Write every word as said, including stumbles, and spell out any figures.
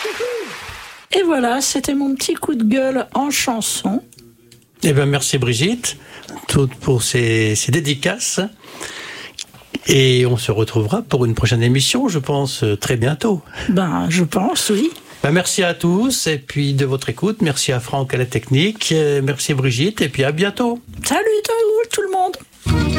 Et voilà, c'était mon petit coup de gueule en chanson. Eh bien, merci Brigitte tout pour ces, ces dédicaces. Et on se retrouvera pour une prochaine émission, je pense, très bientôt. Ben, je pense, oui. Ben, merci à tous et puis de votre écoute. Merci à Franck à la technique. Merci Brigitte et puis à bientôt. Salut tout le monde.